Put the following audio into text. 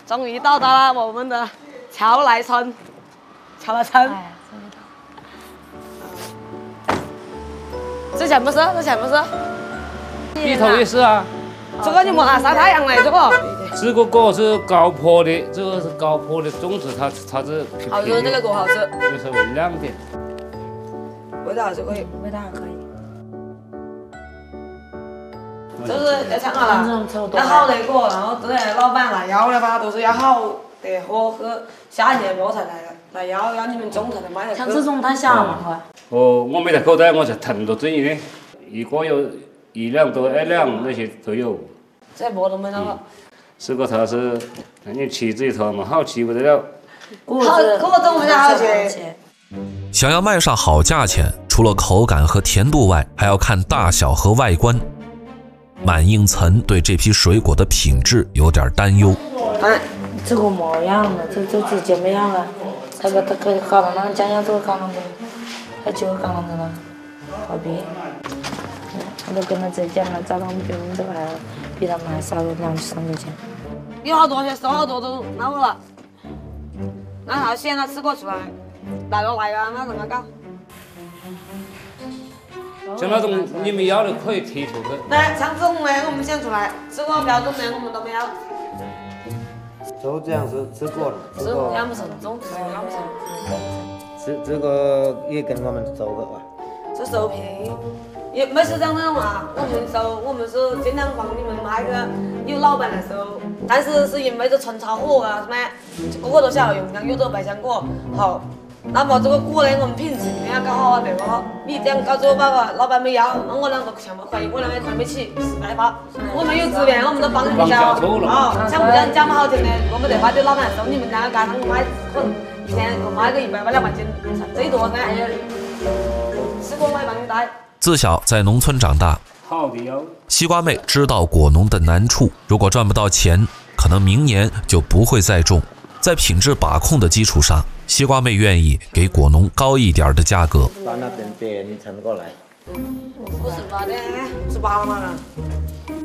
终于到达了我们的乔来村。 哎， 之前不是？ 芋头也是啊。 这个你摸啊，晒太阳嘞，这个。 这个果是高坡的，这个是高坡的种子，它是平好吃，这个果好吃。 有时候亮点。 味道还是可以， 味道还可以。 就是要抢好了，要好的果，然后这些老板来要的话，都是要好的货，和夏天果才来要你们种才能卖得去。 像这种太小了嘛， 哦，我没在口袋，我才腾着整的，一个有1两多2两那些都有。 这么都没那个。 这个它是，你棋子里头嘛，好棋不得了。 果子我们家好吃。 想要卖上好价钱，除了口感和甜度外，还要看大小和外观。满应岑对这批水果的品质有点担忧。 哎，这个没样了，这直接没样了。这个搞到那酱油这个搞到的，还就搞到的了，何必？我都跟他直接讲了，找到我们这个还比他们还少了2、3块钱。 有好多些收好多都那个了，那他现在吃过出来，来啊，那怎么搞？ 像那种你们要的可以提出去。 对，像这种的我们想出来，这个标准的我们都没有。 就这样吃过了， 这个养不成， 这个也跟我们收的吧。 这收便宜，也没是这样啊。我们是尽量帮你们卖个有老板来收，但是因为这纯炒货啊什么，个个都小容量，有这百香果好。那么这个果呢，我们品质一定要搞好啊，对不好？你这样搞之后，把个老板没要，那我俩都想不回，我俩也看不起，实在怕。我们有资源，我们都帮你们交。像不像讲不好听的，我们得把这老板收，你们两个干他们卖，可能一天卖个100、200斤，最多呢。吃过我也帮你带。 自小在农村长大， 好的哟。 西瓜妹知道果农的难处，如果赚不到钱，可能明年就不会再种。在品质把控的基础上，西瓜妹愿意给果农高一点的价格。 把那边别你称过来。 58的，18了嘛。